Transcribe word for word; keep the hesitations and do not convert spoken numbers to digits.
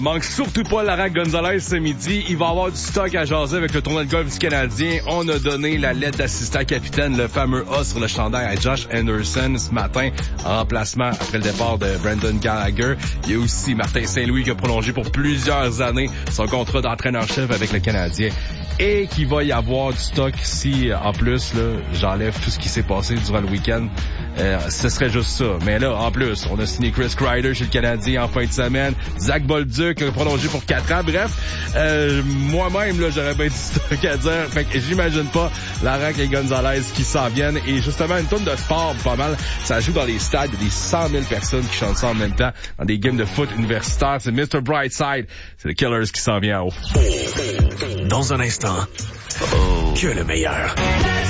Manque surtout pas Laurent Gonzalez ce midi. Il va avoir du stock à jaser avec le tournoi de golf du Canadien. On a donné la lettre d'assistant capitaine, le fameux A sur le chandail à Josh Anderson ce matin en remplacement après le départ de Brendan Gallagher. Il y a aussi Martin Saint-Louis qui a prolongé pour plusieurs années son contrat d'entraîneur-chef avec le Canadien. Et qu'il va y avoir du stock si, en plus, là, j'enlève tout ce qui s'est passé durant le week-end. Euh, ce serait juste ça. Mais là, en plus, on a signé Chris Kreider chez le Canadien en fin de semaine. Zach Bolduc a prolongé pour quatre ans. Bref, euh, moi-même, là, j'aurais bien du stock à dire. Fait que j'imagine pas Laurent et Gonzalez qui s'en viennent. Et justement, une tonne de sport, pas mal. Ça joue dans les stades. Il y a des cent mille personnes qui chantent ça en même temps dans des games de foot universitaires. C'est mister Brightside. C'est le Killers qui s'en vient en haut. Dans un instant, oh. que le meilleur.